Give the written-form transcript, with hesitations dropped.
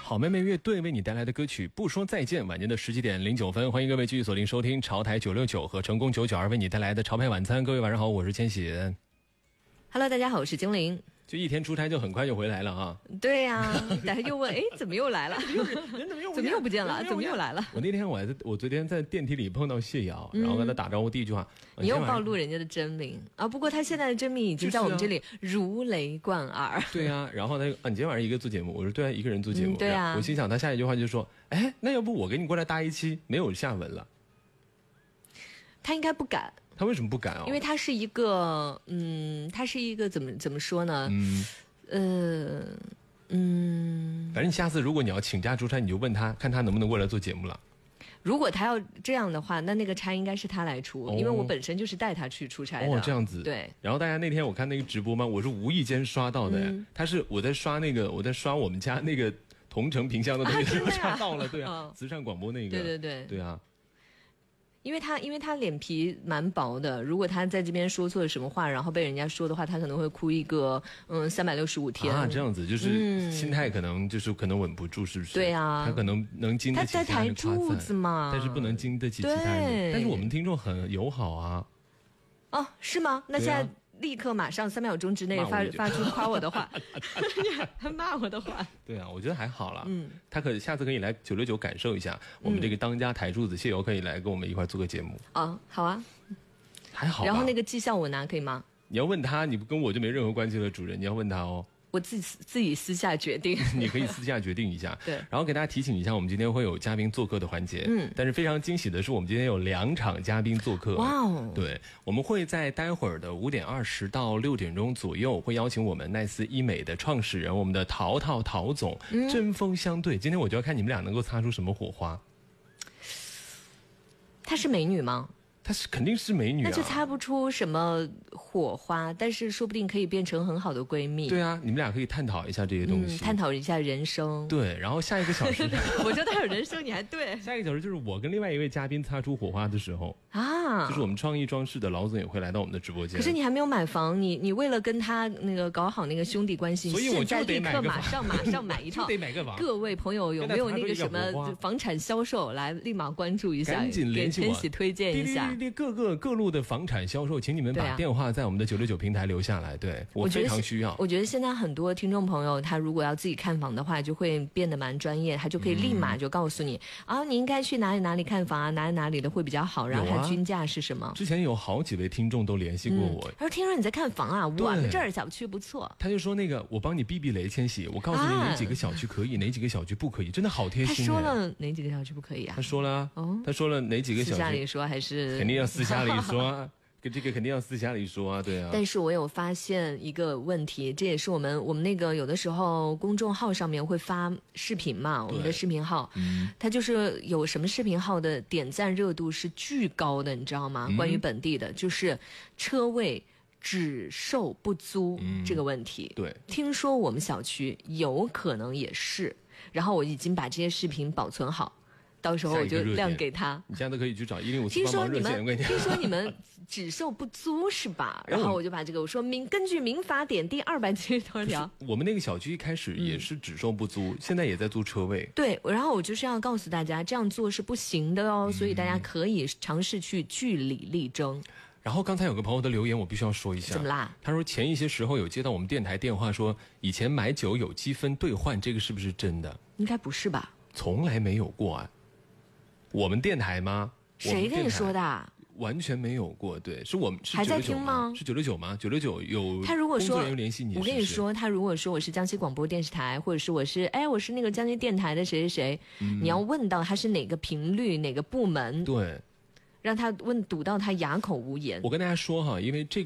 好妹妹乐队为你带来的歌曲《不说再见》，晚间的17点09分，欢迎各位继续锁定收听潮台969和成功992为你带来的潮牌晚餐。各位晚上好，我是千玺。 Hello， 大家好，我是精灵。 就一天出差就很快就回来了啊！ 对呀、大家又问，哎，怎么又来了？ 人怎么又不见了？怎么又来了？ 我那天我昨天在电梯里碰到谢瑶，然后跟他打招呼，第一句话， 你又暴露人家的真名啊！不过他现在的真名已经在我们这里如雷贯耳。 对啊，然后他你今天晚上一个做节目，我说对啊，一个人做节目。 对啊， 我心想他下一句话就说，哎，那要不我给你过来搭一期，没有下文了。 他应该不敢。 他为什么不敢因为他是一个，他是一个怎么说呢？ 反正你下次如果你要请假出差，你就问他，看他能不能过来做节目了。 如果他要这样的话，那个差应该是他来出，因为我本身就是带他去出差的。 哦，这样子。 对。 然后大家那天我看那个直播嘛，我是无意间刷到的，他是我在刷我们家那个同城萍乡的东西，刷到了，对啊，慈善广播那个，对啊。 因为他脸皮蛮薄的，如果他在这边说错了什么话，然后被人家说的话，他可能会哭一个365天啊，这样子就是心态可能稳不住，是不是？ 对啊， 他可能能经得起他在台柱子嘛， 但是不能经得起其他人。但是我们听众很友好啊。 哦，是吗？那现在立刻马上3秒钟之内发出夸我的话，他骂我的话。 对啊，我觉得还好啦。他下次可以来969感受一下我们这个当家台柱子谢友，可以来跟我们一块做个节目。 哦，好啊， 还好吧。 然后那个绩效我拿可以吗？ 你要问他，你跟我就没任何关系了，主人，你要问他哦。 我自己私下决定。 你可以私下决定一下。 对， 然后给大家提醒一下，我们今天会有嘉宾做客的环节。但是非常惊喜的是，我们今天有2场嘉宾做客。 哇哦！ 对，我们会在待会儿的5点20到6点钟左右，会邀请我们奈斯医美的创始人，我们的陶总，针锋相对。今天我就要看你们俩能够擦出什么火花。 她是美女吗？ 她肯定是美女啊， 那就擦不出什么火花，但是说不定可以变成很好的闺蜜。 对啊，你们俩可以探讨一下这些东西， 探讨一下人生。 对，然后下一个小时， 我说他有人生，你还对。 下一个小时就是我跟另外一位嘉宾擦出火花的时候啊，就是我们创意装饰的老总也会来到我们的直播间。 可是你还没有买房，你为了跟他那个搞好那个兄弟关系， 所以我就得现在立刻马上买一套， 就得买个房。 各位朋友有没有那个什么房产销售来立马关注一下， 赶紧联系我， 给千玺推荐一下。 各路的房产销售，请你们把电话在我们的969平台留下来。对，我非常需要。 我觉得现在很多听众朋友，他如果要自己看房的话，就会变得蛮专业，他就可以立马就告诉你啊，你应该去哪里看房啊，哪里的会比较好，然后它均价是什么。 之前有好几位听众都联系过我， 他说听说你在看房啊，我们这儿小区不错。 他就说那个我帮你避雷，千玺，我告诉你哪几个小区可以，哪几个小区不可以，真的好贴心。 他说了哪几个小区不可以啊？ 他说了，他说了哪几个小区？ 私下里说还是肯定要私下里说啊。这个肯定要私下里说啊，对啊。 但是我有发现一个问题，这也是我们那个有的时候公众号上面会发视频嘛，我们的视频号，它就是有什么视频号的点赞热度是巨高的，你知道吗？关于本地的，就是车位只售不租这个问题。 对， 听说我们小区有可能也是，然后我已经把这些视频保存好。到时候我就亮给他， 你现在都可以去找105帮忙热线。 听说你们只售不租是吧？然后我就把这个我说根据民法典第270多条， 我们那个小区一开始也是只售不租，现在也在租车位。 对，然后我就是要告诉大家，这样做是不行的哦，所以大家可以尝试去据理力争。 然后刚才有个朋友的留言，我必须要说一下。 怎么啦？ 他说前一些时候有接到我们电台电话说，以前买酒有积分兑换，这个是不是真的？ 应该不是吧？ 从来没有过啊。我们电台吗？ 谁跟你说的？ 完全没有过，对，是我们是还在听吗？ 是969吗？969有他如果说工作人员联系你， 我跟你说，他如果说我是江西广播电视台，或者是我是那个江西电台的谁谁谁，你要问到他是哪个频率哪个部门， 对， 让他堵到他哑口无言。 我跟大家说哈，因为这个